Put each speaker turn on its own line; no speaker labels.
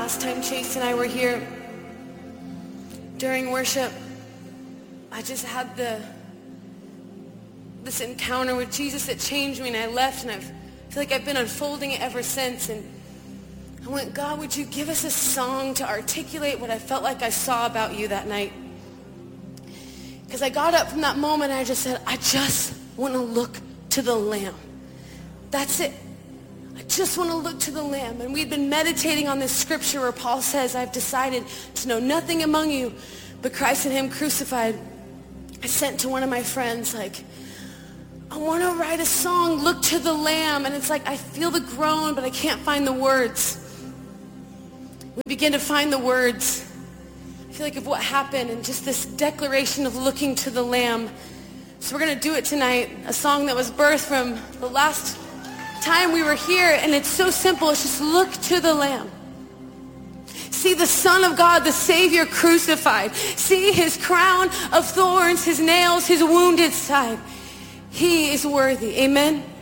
last time Chase and I were here during worship, I just had this encounter with Jesus that changed me, and I left, and I feel like I've been unfolding it ever since. And I went, God, would you give us a song to articulate what I felt like I saw about you that night? Because I got up from that moment and I just said, I just want to look to the Lamb. That's it. I just want to look to the Lamb. And we'd been meditating on this scripture where Paul says, I've decided to know nothing among you but Christ and him crucified. I sent to one of my friends, like, I want to write a song, Look to the Lamb. And it's like, I feel the groan, but I can't find the words. We begin to find the words. I feel like of what happened and just this declaration of looking to the Lamb. So we're going to do it tonight, a song that was birthed from the last time we were here, and it's so simple. It's just look to the Lamb. See the Son of God, the Savior crucified. See his crown of thorns, his nails, his wounded side. He is worthy. Amen.